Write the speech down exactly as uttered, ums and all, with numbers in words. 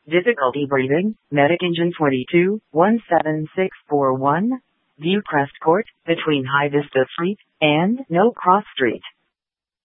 Difficulty breathing, Medic Engine twenty-two, one seven six four one, Viewcrest Court, between High Vista Street and No Cross Street.